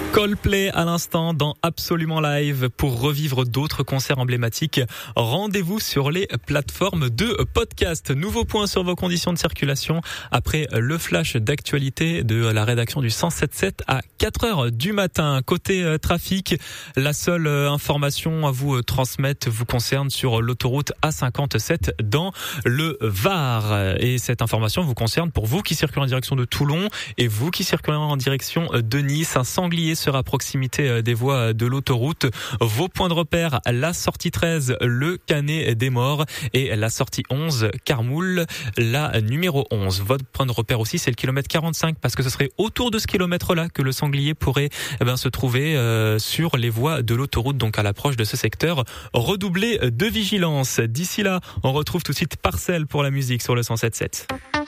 Coldplay à l'instant dans Absolument Live. Pour revivre d'autres concerts emblématiques, rendez-vous sur les plateformes de podcast. Nouveau point sur vos conditions de circulation après le flash d'actualité de la rédaction du 107.7 à 4h du matin. Côté trafic, la seule information à vous transmettre vous concerne sur l'autoroute A57 dans le Var. Et cette information vous concerne pour vous qui circulez en direction de Toulon et vous qui circulez en direction de Nice. Un sanglier sera à proximité des voies de l'autoroute. Vos points de repère, la sortie 13, le Canet des Morts et la sortie 11, Carmoul, la numéro 11. Votre point de repère aussi, c'est le kilomètre 45 parce que ce serait autour de ce kilomètre-là que le sanglier pourrait se trouver sur les voies de l'autoroute. Donc à l'approche de ce secteur, redoublez de vigilance. D'ici là, on retrouve tout de suite Parcelle pour la musique sur le 107.7.